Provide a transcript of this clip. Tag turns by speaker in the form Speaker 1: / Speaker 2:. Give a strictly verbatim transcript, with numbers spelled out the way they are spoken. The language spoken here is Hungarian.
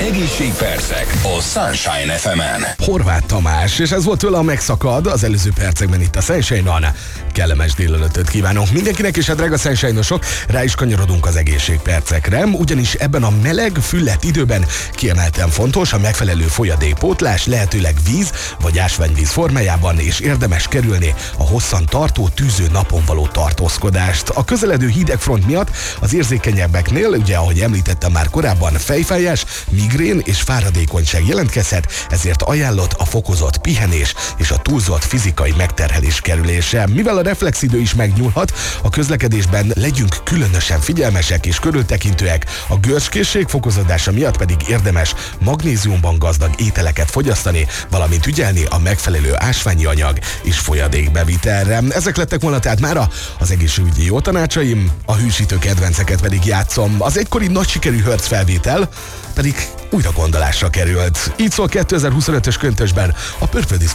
Speaker 1: Egészségpercek a Sunshine ef emen.
Speaker 2: Horváth Tamás, és ez volt tőle a Megszakad az előző percekben itt a Sunshine-on. Kellemes délelőtöt kívánok mindenkinek, és a drága Sunshine-osok, rá is kanyarodunk az egészségpercekre, ugyanis ebben a meleg, füllet időben kiemelten fontos a megfelelő folyadékpótlás, lehetőleg víz vagy ásványvíz formájában, és érdemes kerülni a hosszan tartó tűző napon való tartózkodást. A közeledő hidegfront miatt az érzékenyebbeknél, ugye ahogy említettem már korábban, fejfájás, migrén és fáradékonyság jelentkezhet, ezért ajánlott a fokozott pihenés és a túlzott fizikai megterhelés kerülése. Mivel a reflexidő is megnyúlhat, a közlekedésben legyünk különösen figyelmesek és körültekintőek, a görcskészség fokozódása miatt pedig érdemes magnéziumban gazdag ételeket fogyasztani, valamint ügyelni a megfelelő ásványi anyag és folyadékbevitelre. Ezek lettek volna tehát mára az egészségügyi jó tanácsaim, a hűsítő kedvenceket pedig játszom. Az egykori nagy sikerű Hertz felvétel pedig újra gondolásra került. Így szól kétezer-huszonötös köntösben a Purple Disco